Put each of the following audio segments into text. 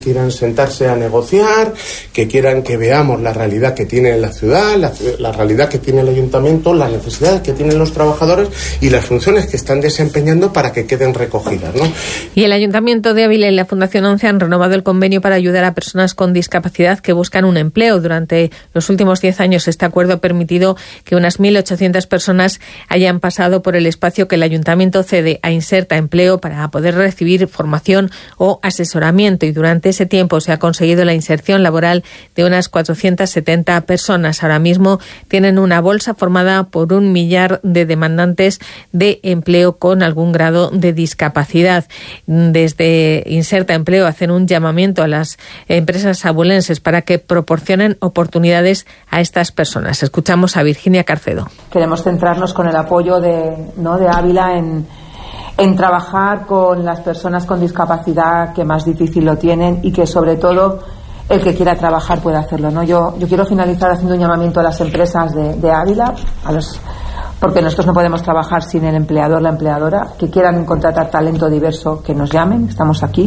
quieran sentarse a negociar, que quieran que veamos la realidad que tiene la ciudad, la realidad que tiene el ayuntamiento, las necesidades que tienen los trabajadores y las funciones que están desempeñando para que queden recogidas, ¿no? Y el Ayuntamiento de Ávila y la Fundación 11 han renovado el convenio para ayudar a personas con discapacidad que buscan un empleo. Durante los últimos 10 años este acuerdo ha permitido que unas 1.800 personas hayan pasado por el espacio que el Ayuntamiento cede a Inserta Empleo para poder recibir formación o asesoramiento, y durante ese tiempo se ha conseguido la inserción laboral de unas 470 personas. Ahora mismo tienen una bolsa formada por 1 millar de demandantes de empleo con algún grado de discapacidad. Desde Inserta Empleo hacen un llamamiento a las empresas abulenses para que proporcionen oportunidades a estas personas. Escuchamos a Virginia Carcedo. Queremos centrarnos con el apoyo de Ávila en trabajar con las personas con discapacidad que más difícil lo tienen y que sobre todo el que quiera trabajar pueda hacerlo, ¿no? Yo quiero finalizar haciendo un llamamiento a las empresas de Ávila, porque nosotros no podemos trabajar sin el empleador, la empleadora, que quieran contratar talento diverso, que nos llamen, estamos aquí.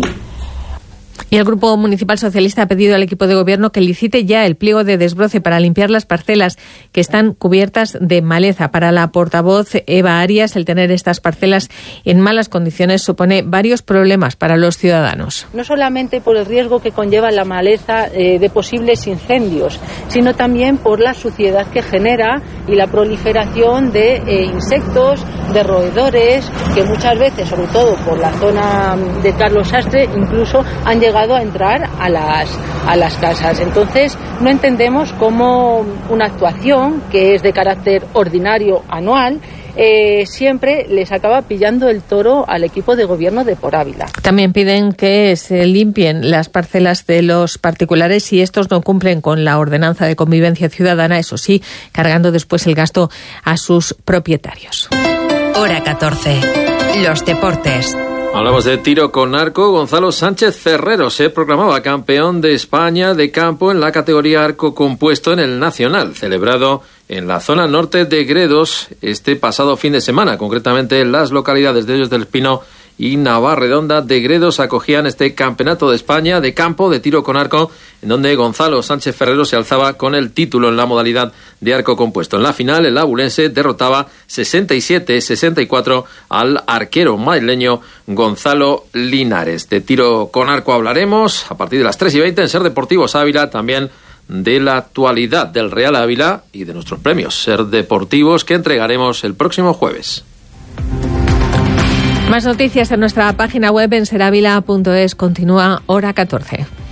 Y el Grupo Municipal Socialista ha pedido al equipo de gobierno que licite ya el pliego de desbroce para limpiar las parcelas que están cubiertas de maleza. Para la portavoz Eva Arias, el tener estas parcelas en malas condiciones supone varios problemas para los ciudadanos. No solamente por el riesgo que conlleva la maleza de posibles incendios, sino también por la suciedad que genera y la proliferación de insectos, de roedores, que muchas veces, sobre todo por la zona de Carlos Sastre, incluso han llegado a entrar a las casas. Entonces, no entendemos cómo una actuación que es de carácter ordinario anual siempre les acaba pillando el toro al equipo de gobierno de Por Ávila. También piden que se limpien las parcelas de los particulares si estos no cumplen con la ordenanza de convivencia ciudadana, eso sí, cargando después el gasto a sus propietarios. Hora 14. Los deportes. Hablamos de tiro con arco. Gonzalo Sánchez Ferrero se proclamaba campeón de España de campo en la categoría arco compuesto en el Nacional, celebrado en la zona norte de Gredos este pasado fin de semana. Concretamente, en las localidades de Hoyos del Espino y Navarredonda de Gredos acogían este campeonato de España de campo de tiro con arco, en donde Gonzalo Sánchez Ferrero se alzaba con el título en la modalidad de arco compuesto. En la final, el abulense derrotaba 67-64 al arquero madrileño Gonzalo Linares. De tiro con arco hablaremos a partir de las 3:20 en Ser Deportivos Ávila, también de la actualidad del Real Ávila y de nuestros premios Ser Deportivos que entregaremos el próximo jueves. Más noticias en nuestra página web en seravila.es. Continúa Hora 14.